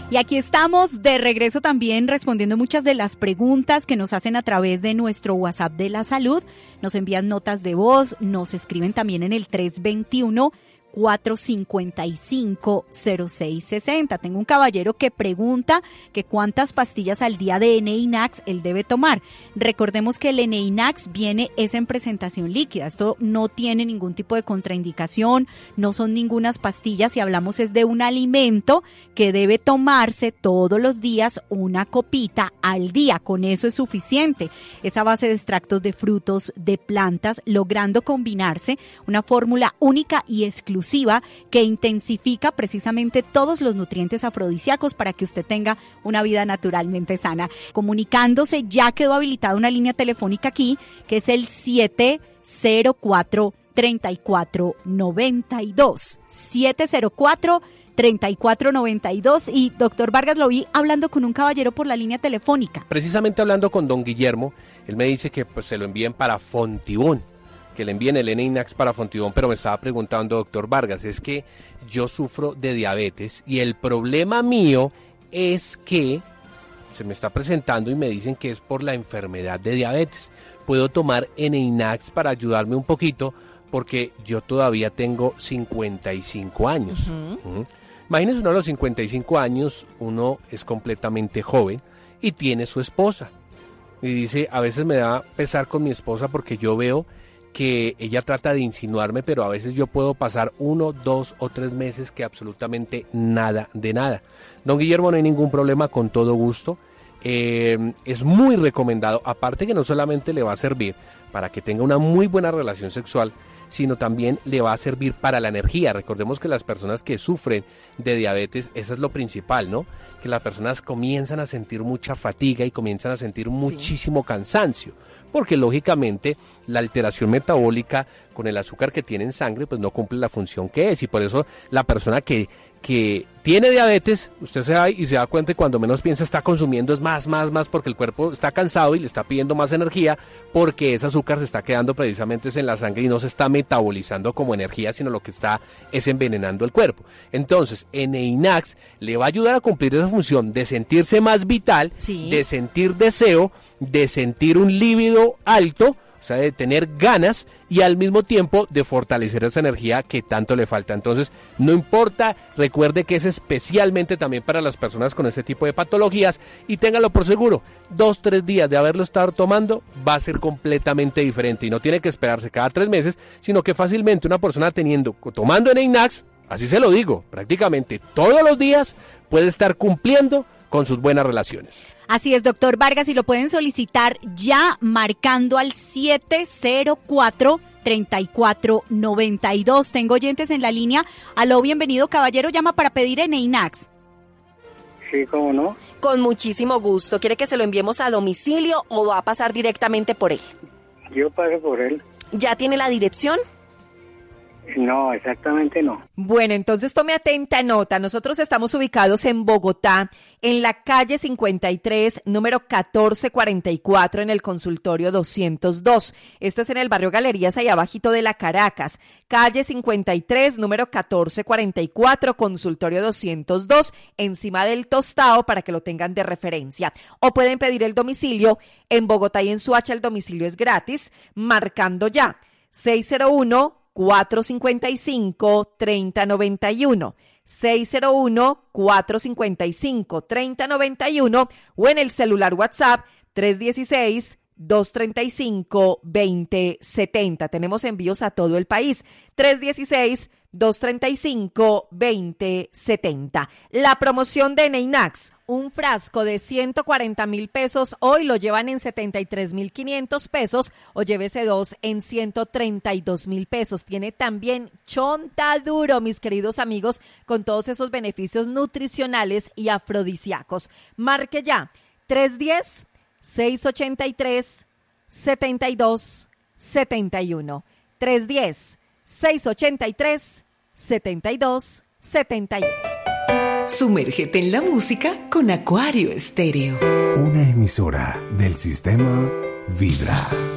Y aquí estamos de regreso también respondiendo muchas de las preguntas que nos hacen a través de nuestro WhatsApp de la salud. Nos envían notas de voz, nos escriben también en el 321-455-0660. Tengo un caballero que pregunta que cuántas pastillas al día de Eneinax él debe tomar. Recordemos que el Eneinax es en presentación líquida. Esto no tiene ningún tipo de contraindicación, no son ningunas pastillas. Si hablamos es de un alimento que debe tomarse todos los días una copita al día. Con eso es suficiente. Es a base de extractos de frutos, de plantas, logrando combinarse una fórmula única y exclusiva que intensifica precisamente todos los nutrientes afrodisíacos para que usted tenga una vida naturalmente sana. Comunicándose, ya quedó habilitada una línea telefónica aquí, que es el 704-3492. 704-3492. Y doctor Vargas, lo vi hablando con un caballero por la línea telefónica. Precisamente hablando con don Guillermo, él me dice que pues se lo envíen para Fontibón, que le envíen el Eneinax para Fontibón, pero me estaba preguntando, doctor Vargas, es que yo sufro de diabetes y el problema mío es que se me está presentando y me dicen que es por la enfermedad de diabetes. ¿Puedo tomar Eneinax para ayudarme un poquito? Porque yo todavía tengo 55 años. Imagínense, uno a los 55 años, uno es completamente joven y tiene su esposa. Y dice, a veces me da pesar con mi esposa porque yo veo que ella trata de insinuarme, pero a veces yo puedo pasar 1, 2 o 3 meses que absolutamente nada de nada. Don Guillermo, no hay ningún problema, con todo gusto. Es muy recomendado, aparte que no solamente le va a servir para que tenga una muy buena relación sexual, sino también le va a servir para la energía. Recordemos que las personas que sufren de diabetes, eso es lo principal, ¿no? Que las personas comienzan a sentir mucha fatiga y comienzan a sentir muchísimo cansancio, porque lógicamente la alteración metabólica con el azúcar que tiene en sangre pues no cumple la función que es, y por eso la persona que tiene diabetes, usted se va y se da cuenta que cuando menos piensa está consumiendo es más, porque el cuerpo está cansado y le está pidiendo más energía, porque ese azúcar se está quedando precisamente en la sangre y no se está metabolizando como energía, sino lo que está es envenenando el cuerpo. Entonces, Eneinax le va a ayudar a cumplir esa función de sentirse más vital, de sentir deseo, de sentir un líbido alto, o sea, de tener ganas y al mismo tiempo de fortalecer esa energía que tanto le falta. Entonces, no importa, recuerde que es especialmente también para las personas con este tipo de patologías y téngalo por seguro, 2-3 días de haberlo estado tomando va a ser completamente diferente y no tiene que esperarse cada 3 meses, sino que fácilmente una persona tomando Eneinax, así se lo digo, prácticamente todos los días puede estar cumpliendo con sus buenas relaciones. Así es, doctor Vargas, y lo pueden solicitar ya marcando al 704-3492. Tengo oyentes en la línea. Aló, bienvenido, caballero, llama para pedir Eneinax. Sí, ¿cómo no? Con muchísimo gusto. ¿Quiere que se lo enviemos a domicilio o va a pasar directamente por él? Yo paso por él. ¿Ya tiene la dirección? No, exactamente no. Bueno, entonces tome atenta nota. Nosotros estamos ubicados en Bogotá, en la calle 53, número 1444, en el consultorio 202. Esto es en el barrio Galerías, ahí abajito de la Caracas. Calle 53, número 1444, consultorio 202, encima del Tostado, para que lo tengan de referencia. O pueden pedir el domicilio en Bogotá y en Soacha. El domicilio es gratis, marcando ya 601-455-3091, 601-455-3091 o en el celular WhatsApp 316-235-2070. Tenemos envíos a todo el país. 316-235-2070. La promoción de Eneinax. Un frasco de 140,000 pesos, hoy lo llevan en 73,500 pesos o llévese 2 en 132,000 pesos. Tiene también Chontaduro, mis queridos amigos, con todos esos beneficios nutricionales y afrodisíacos. Marque ya 310-683-7271. 310-683-7271. Sumérgete en la música con Acuario Estéreo. Una emisora del sistema Vibra.